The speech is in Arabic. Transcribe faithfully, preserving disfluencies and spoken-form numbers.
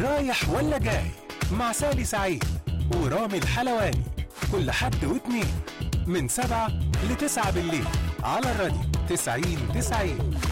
رايح ولا جاي مع سالي سعيد ورامي الحلواني كل حد واتنين من سبعة لتسعة بالليل على الراديو تسعين تسعين.